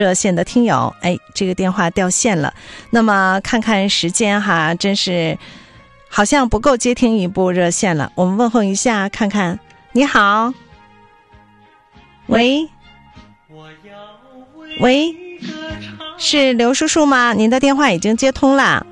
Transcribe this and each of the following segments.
热线的听友，这个电话掉线了。那么看看时间哈，真是好像不够接听一部热线了。我们问候一下看看。你好，喂，喂，是刘叔叔吗？您的电话已经接通了。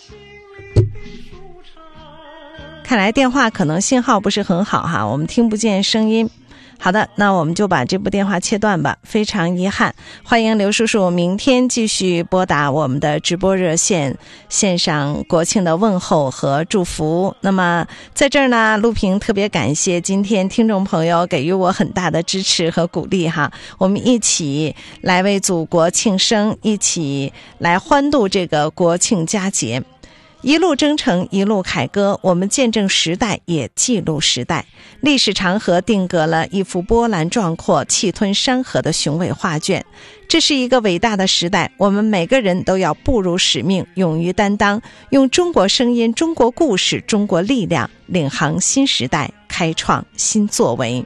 看来电话可能信号不是很好哈，我们听不见声音。好的，那我们就把这部电话切断吧，非常遗憾。欢迎刘叔叔明天继续拨打我们的直播热线，献上国庆的问候和祝福。那么在这儿呢，陆平特别感谢今天听众朋友给予我很大的支持和鼓励哈，我们一起来为祖国庆生，一起来欢度这个国庆佳节。一路征程，一路凯歌，我们见证时代，也记录时代。历史长河定格了一幅波澜壮阔、气吞山河的雄伟画卷。这是一个伟大的时代，我们每个人都要步入使命，勇于担当，用中国声音、中国故事、中国力量，领航新时代，开创新作为。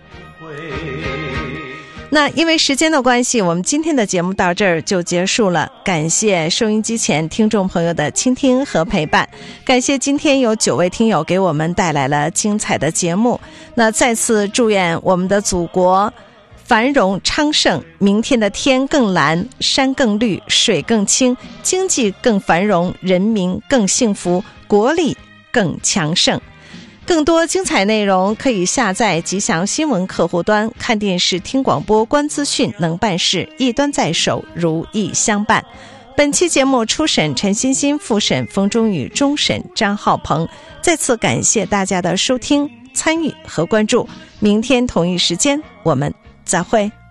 那因为时间的关系，我们今天的节目到这儿就结束了。感谢收音机前听众朋友的倾听和陪伴，感谢今天有9位听友给我们带来了精彩的节目。那再次祝愿我们的祖国繁荣昌盛，明天的天更蓝，山更绿，水更清，经济更繁荣，人民更幸福，国力更强盛。更多精彩内容可以下载吉祥新闻客户端，看电视、听广播、观资讯，能办事，一端在手，如意相伴。本期节目初审陈欣欣，复审冯中宇，终审张浩鹏。再次感谢大家的收听、参与和关注。明天同一时间我们再会。